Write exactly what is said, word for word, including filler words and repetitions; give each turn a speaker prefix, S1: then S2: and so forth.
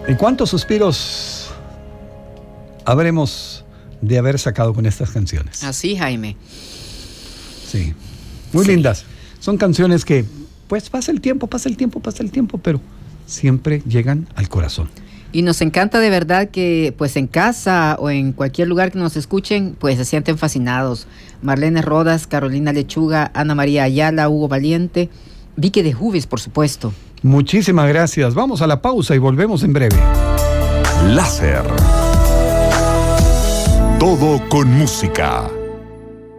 S1: ¿Y cuántos suspiros habremos de haber sacado con estas canciones?
S2: Así, Jaime.
S1: Sí, muy sí. lindas. Son canciones que, pues, pasa el tiempo, pasa el tiempo, pasa el tiempo, pero siempre llegan al corazón.
S2: Y nos encanta de verdad que, pues, en casa o en cualquier lugar que nos escuchen, pues, se sienten fascinados. Marlene Rodas, Carolina Lechuga, Ana María Ayala, Hugo Valiente, Vicky de Juvis, por supuesto.
S1: Muchísimas gracias. Vamos a la pausa y volvemos en breve.
S3: Láser. Todo con música.